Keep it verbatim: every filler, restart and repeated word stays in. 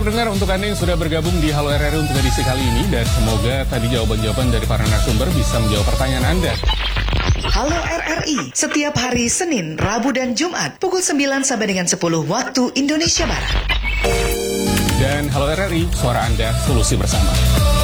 pendengar, untuk Anda yang sudah bergabung di Halo R R I untuk edisi kali ini, dan semoga tadi jawaban-jawaban dari para narasumber bisa menjawab pertanyaan Anda. Halo R R I, setiap hari Senin, Rabu, dan Jumat, pukul sembilan sampai dengan sepuluh waktu Indonesia Barat. Dan Halo R R I, suara Anda, solusi bersama.